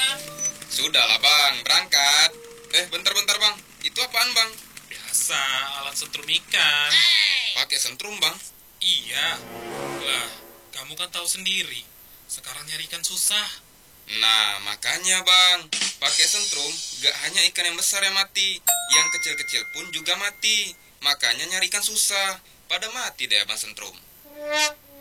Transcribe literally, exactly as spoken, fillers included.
sana. Sudahlah bang, berangkat. Eh bentar-bentar bang, itu apaan bang? Biasa, alat setrum ikan. Pakai sentrum bang? Iya. Lah, kamu kan tahu sendiri. Sekarang nyari ikan susah. Nah makanya bang, pakai sentrum gak hanya ikan yang besar yang mati, yang kecil-kecil pun juga mati. Makanya nyari ikan susah, pada mati deh bang sentrum.